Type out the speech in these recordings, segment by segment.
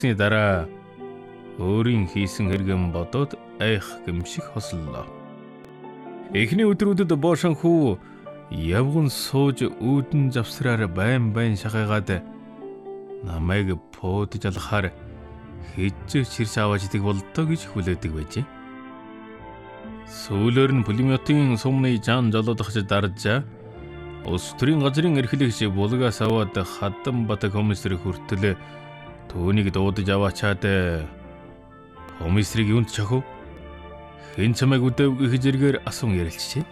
дараа өөрийн хийсэн хэрэгэн бодоод айх гэмших хослолоо. Эхний өдрүүдэд боошанхүү явган сууж үүдэн завсраар байн шахаагаад намайг пуудж алхахаар хийж чирч аваад идэг болдоо гэж хүлээдэг байжээ. Сүүлээр нь пулеметийн сумны жан жолоодохж дарж улс төрийн газрын эрхлэгч булгаас аваад Хадамбат комиссар хүртэл түүнийг дуудаж аваачаад комиссарыг юунд чахав? Хэн чамайг үдэв гэж зэргээр асуун ярилцжээ.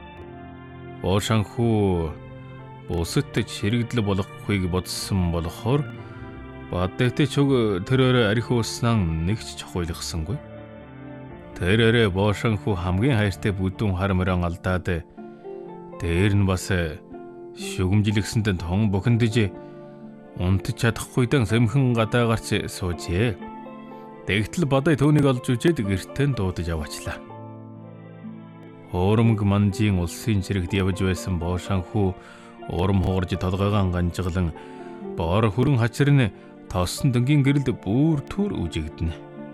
Боошанхүү бусад чирэгдэл болохгүйг бодсон болохоор Бадтай чуг тэрээр арх ууснаа нэгч чухайлгсангүй. Тэрээр боошанхүү хамгийн хайртай бүдүүн хармаран алдаад дээр нь бас шүгэмжилгсэнд тон бухимдж унтж чадахгүйдэн сэмхэн гадаагарч суужээ. Тэгтэл Бадай түүнийг олж үжээд гэртээ дуудаж аваачлаа. Хуурамг манжийн улсын чирэгт явж байсан боошанхүү урам хугарж толгойгоо ганжгалан боор хүрэн хачирн тосон дөнгийн гэрэлд бүр түр үжигдэнэ.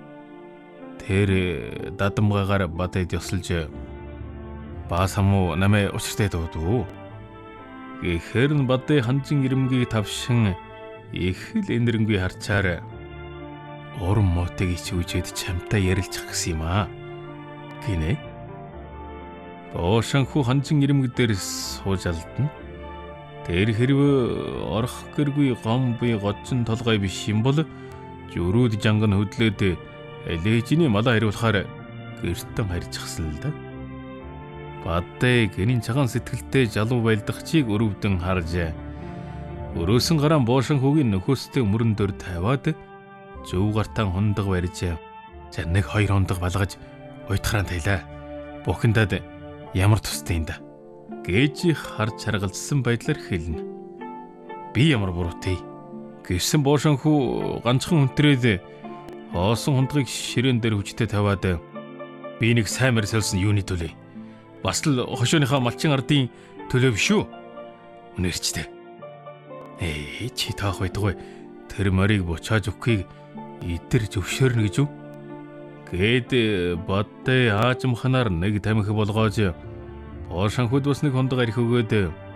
Тэр дадамгаагаар Бадайд ёсолж баасамуу намайг учиртай дуудав. Гэхээр нь Бадай ханжин ирэмгийг тавшин их л энэрэнгүй харчаар урам мотыг ичүүжээд чамтай ярилцах гэсэн юм аа гинэ. Боошанхүү ханжин ирэмэг дээр сууж алдна. Тэр хэрв орох гэргүй гом буй гочин толгой биш юм бол жөрүүд жанган хөдлөөд элежиний малаа хариулахаар гэртэн харьчихсан л да. Бадай гинийн цагаан сэтгэлтэй жалуу байлдахчийг өрөвдөн харж өрөөсөн гараан боошанхүүгийн нөхөстэй мөрөн дөр тавиад зөв гартан хундаг барьж за нэг 2 хундаг балгаж уйтгараа тайлаа. Бухимдаад ямар тустай юм да гэж харж харгалзсан байдлаар хэлнэ. Би ямар буруутай гэсэн боошанхүү ганцхан хүнтрээд хоосон хундгыг ширээн дээр хүчтэй тавиад би нэг сайн мэр солисон юуны төлөө бас л хошооныхаа малчин ардын төлөө биш үү? Үнэрчтэй. Чи таах байдгүй тэр морийг буцааж өгөхийг идэр зөвшөөрнө гэж үү? Гээд Бадай аажмханаар нэг тамхи болгоож боошанхүүд бас нэг хундаг арх өгөөд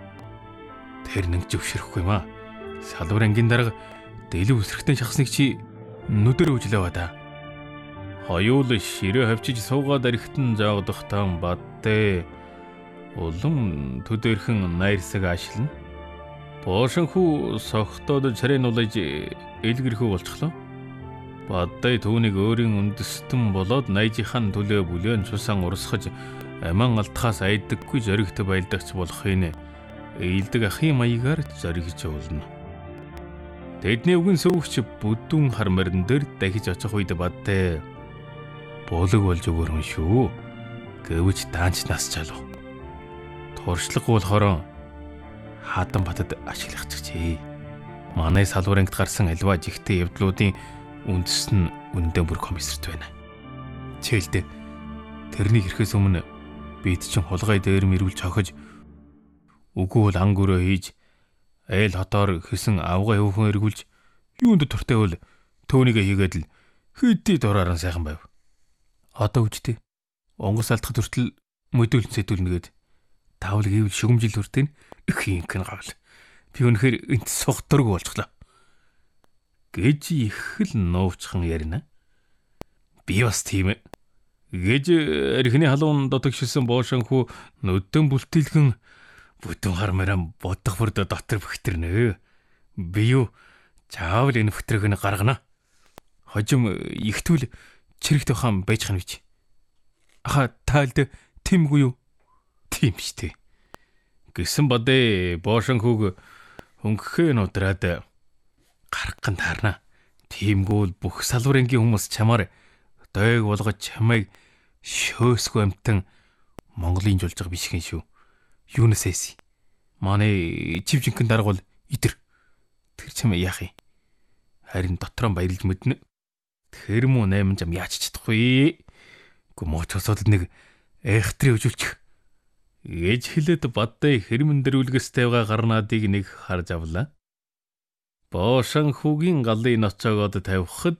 тэр нэг зөвшөөрөхгүй маа. Салбар ангийн дарга дэлгэв үсрэхтэн шахсныг чи нүдэр үжлээ бада. Хоёул ширээ хавчиж суугаад архитан заагдах таан Бадай улам төдөрхөн найрсаг ашлна. Боошанхүү согтоод царайнуулж элгэрхүү болчихлоо. Бадай түүнийг өөрийн үндэстэн болоод найжийнхан төлөө бүлээн цусан урсгаж аман алтхаас айдаггүй зоригт байлдагч болохын эйлдэг ахын маягаар зоригж уулна. Тэдний үгэн сөвөгч бүдүүн хармарн дээр дахиж очих үед Бадай буулаг болж өгөрөн шүү гэвч даанч насчаалав. Туршлага болохоор Хадамбатад ашиглахчихжээ. Манай салбарынгд гарсан альва жигтэй явдлуудын үндэс нь үндэн бүр комиссарт байна. Чэлдэ тэрний ирэхээс өмнө бид чин хулгай дээр мэрүүл цохиж үгүй бол ангөрөө хийж айл хотоор хэсэн авгай хөвхөн эргүүлж юунд туртай бол төөнийг хийгээд л хэдий дурааран сайхан байв. Одоо үжтэй онгоц алдах төртөл мөдөөлн сэдүүлнэгээд таавал гэвэл шүгэмжил хүртэн их инхэн гавл. Би үнэхээр энт сухтург болчихлоо. Гэж их л нуувчхан ярина. Би бас тийм гэж архины халуун дотогшилсан боошанхүү нүдэн бүлтэлгэн бүдүүн хармараа бодох бүрдө дотор бөхтөрнө. Би юу чаавал энэ бүтрийг нь гаргана. Хожим ихтвэл чирэгт хаан байж хань гэж. Аха таалд тимгүй юу? Тийм штэ. Гэсэн Бадай боошанхүүг хөнгөхөө нудраад гарах гэн таарна. Тиймгүүл бүх салбарын хүмүүс чамаар дойг болгож чамайг шөөсгүй амтан Монголын жуулж байгаа биш хин шүү. Юунаас эсэ? Манай чивжинхэн дарга бол идэр. Тэр чамаа яах юм? Харин дотроо баярлж мэднэ. Тэр муу 8 жам яаж чадахгүй. Гүмөчсод нэг айхтрын өжүүлчих. Гэж хэлээд Бадай хэрмэн дэрүүлгэстэйгаа гарнаадыг нэг харж авлаа. Боошанхүүгийн галын ноцоогоод тавихад